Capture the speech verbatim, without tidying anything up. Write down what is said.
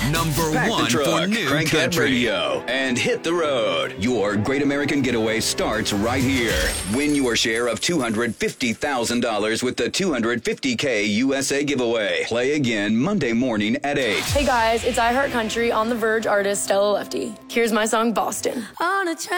Number Pack one the truck, for new crank that country. radio, and hit the road. Your Great American Getaway starts right here. Win your share of two hundred fifty thousand dollars with the two hundred fifty K U S A giveaway. Play again Monday morning at eight. Hey guys, it's iHeart Country on the Verge artist Stella Lefty. Here's my song Boston. On a train